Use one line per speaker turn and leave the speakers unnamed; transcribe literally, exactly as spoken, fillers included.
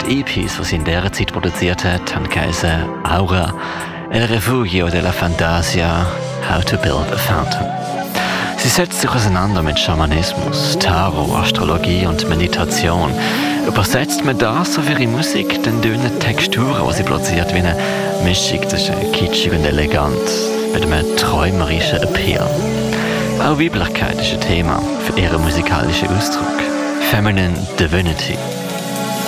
E Ps, die sie in dieser Zeit produziert hat, haben geheißen Aura, El Refugio della Fantasia, How to Build a Fountain. Sie setzt sich auseinander mit Schamanismus, Tarot, Astrologie und Meditation. Übersetzt man das auf ihre Musik, dann tönen Texturen, die sie produziert, wie eine Mischung zwischen kitschig und elegant, mit einem träumerischen Appeal. Auch Weiblichkeit ist ein Thema für ihren musikalischen Ausdruck. Feminine Divinity.